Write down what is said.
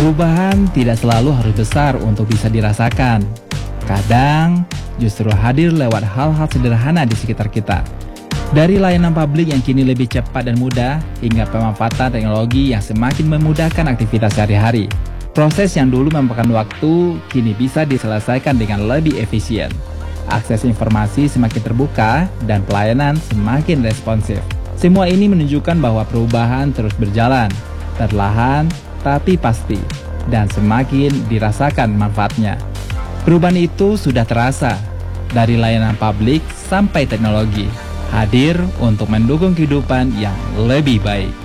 Perubahan tidak selalu harus besar untuk bisa dirasakan. Kadang justru hadir lewat hal-hal sederhana di sekitar kita. Dari layanan publik yang kini lebih cepat dan mudah, hingga pemanfaatan teknologi yang semakin memudahkan aktivitas sehari-hari. Proses yang dulu memakan waktu, kini bisa diselesaikan dengan lebih efisien. Akses informasi semakin terbuka dan pelayanan semakin responsif. Semua ini menunjukkan bahwa perubahan terus berjalan, perlahan tapi pasti, dan semakin dirasakan manfaatnya. Perubahan itu sudah terasa, dari layanan publik sampai teknologi, hadir untuk mendukung kehidupan yang lebih baik.